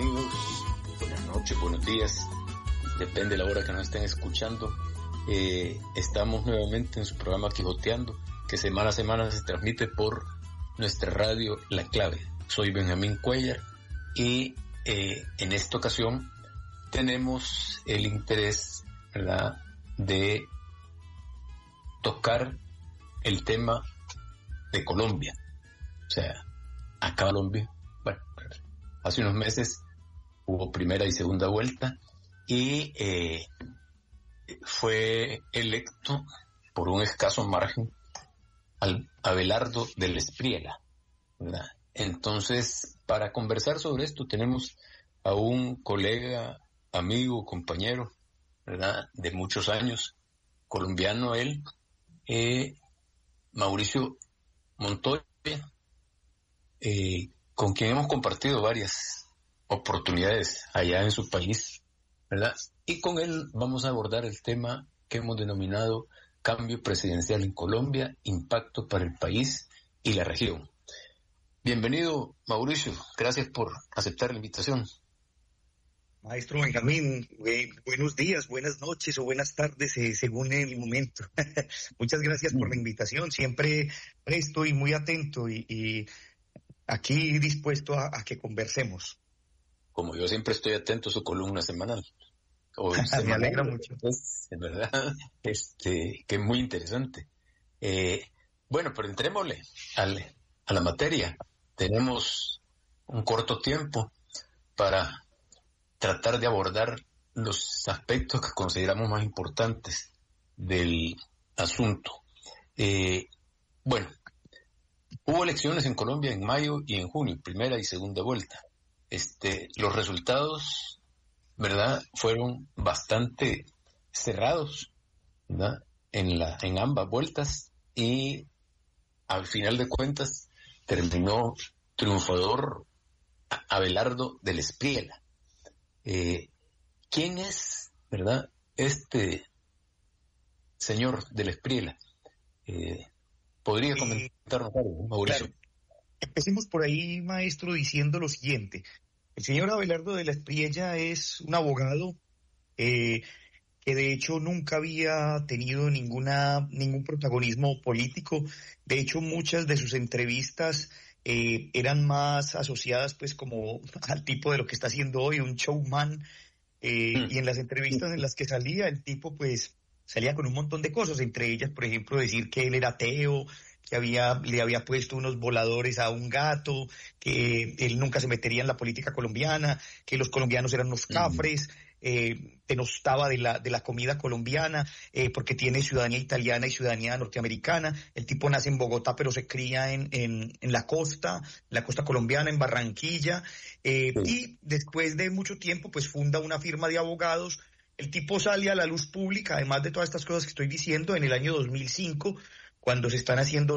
amigos, buenas noches, buenos días, depende de la hora que nos estén escuchando. Estamos nuevamente en su programa Quijoteando, que semana a semana se transmite por nuestra radio La Clave. Soy Benjamín Cuellar y en esta ocasión tenemos el interés, ¿verdad?, de tocar el tema de Colombia. O sea, acá Colombia, bueno, hace unos meses hubo primera y segunda vuelta y fue electo por un escaso margen al Abelardo del Espriella, ¿verdad? Entonces, para conversar sobre esto tenemos a un colega, amigo, compañero, ¿verdad?, de muchos años, colombiano él, Mauricio Montoya, con quien hemos compartido varias oportunidades allá en su país, ¿verdad? Y con él vamos a abordar el tema que hemos denominado Cambio Presidencial en Colombia, Impacto para el país y la región. Bienvenido, Mauricio, gracias por aceptar la invitación. Maestro Benjamín, buenos días, buenas noches o buenas tardes, según el momento. Muchas gracias por la invitación, siempre presto y muy atento y aquí dispuesto a que conversemos. Como yo siempre estoy atento a su columna semanal. Me alegra mucho. Es verdad, que es muy interesante. Bueno, pero entrémosle a la materia. Tenemos un corto tiempo para tratar de abordar los aspectos que consideramos más importantes del asunto. Bueno, hubo elecciones en Colombia en mayo y en junio, primera y segunda vuelta. Los resultados, ¿verdad?, fueron bastante cerrados, ¿verdad?, en ambas vueltas, y al final de cuentas terminó triunfador Abelardo del Espriella. ¿Quién es, verdad, este señor del Espriella? ¿Podría comentarnos algo, Mauricio? Claro. Empecemos por ahí, maestro, diciendo lo siguiente. El señor Abelardo de la Espriella es un abogado que de hecho nunca había tenido ningún protagonismo político. De hecho, muchas de sus entrevistas eran más asociadas pues como al tipo de lo que está haciendo hoy, un showman, y en las entrevistas en las que salía, el tipo pues salía con un montón de cosas, entre ellas, por ejemplo, decir que él era ateo, que le había puesto unos voladores a un gato, que él nunca se metería en la política colombiana, que los colombianos eran unos cafres, denostaba de la comida colombiana, porque tiene ciudadanía italiana y ciudadanía norteamericana. El tipo nace en Bogotá, pero se cría en la costa colombiana, en Barranquilla, y después de mucho tiempo, pues funda una firma de abogados. El tipo sale a la luz pública, además de todas estas cosas que estoy diciendo, en el año 2005, cuando se están haciendo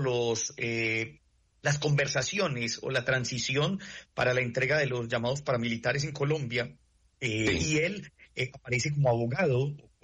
las conversaciones o la transición para la entrega de los llamados paramilitares en Colombia, y él aparece como abogado,